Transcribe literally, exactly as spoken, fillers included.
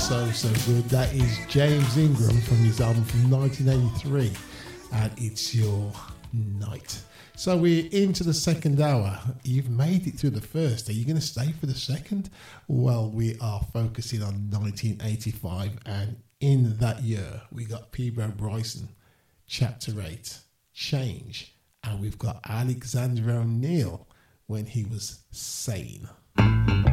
so, so good. That is James Ingram from his album from nineteen eighty-three, and It's Your Night. So we're into the second hour. You've made it through the first. Are you going to stay for the second? Well, we are focusing on nineteen eighty-five, and in that year, we got Peabo Bryson, Chapter eight, Change, and we've got Alexander O'Neal when he was sane.